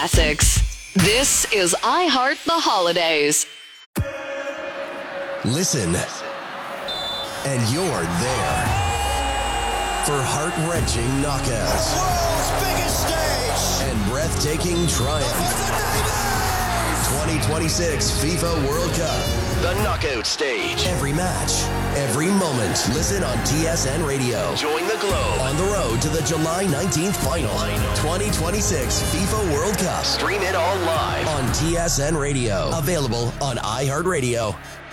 classics. This is iHeart the Holidays. Listen, and you're there for heart-wrenching knockouts, the world's biggest stage, and breathtaking triumph. 2026 FIFA World Cup, the knockout stage. Every match, every moment. Listen on TSN Radio. Join the globe on the road to the July 19th final. 2026 FIFA World Cup. Stream it all live on TSN Radio. Available on iHeartRadio.